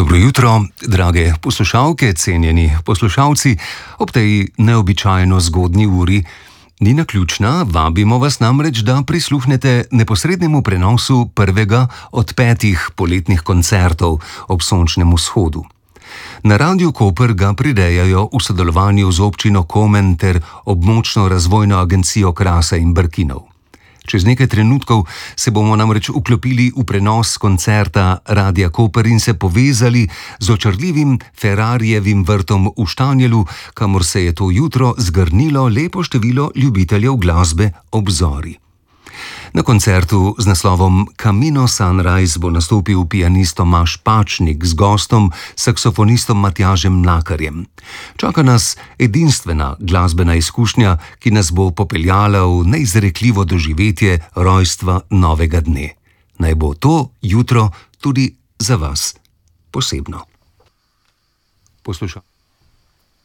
Dobro jutro, drage poslušalke, cenjeni poslušalci. Ob tej neobičajno zgodnji uri ni naključna, vabimo vas namreč, da prisluhnete neposrednemu prenosu prvega od 5 poletnih koncertov ob sončnem vzhodu. Na Radiu Koper ga prirejajo v sodelovanju z občino Komen ter območno razvojno agencijo Krasa in Brkinov. Čez nekaj trenutkov se bomo namreč vklopili v prenos koncerta Radia Koper in se povezali z očarljivim Ferrarijevim vrtom v Štanjelu, kamor se je to jutro zgrnilo lepo število ljubiteljev glasbe Obzori. Na koncertu z naslovom Camino Sunrise bo nastopil pianist Tomaž Pačnik z gostom, saksofonistom Matjažem Mlakarjem. Čaka nas edinstvena glasbena izkušnja, ki nas bo popeljala v neizrekljivo doživetje rojstva novega dne. Naj bo to jutro tudi za vas posebno. Poslušaj.